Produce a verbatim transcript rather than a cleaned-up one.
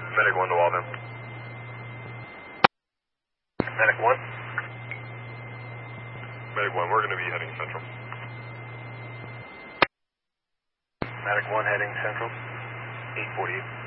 Medic one to Walden. Medic one. Medic one, we're going to be heading central. Medic one heading central. eight forty-eight.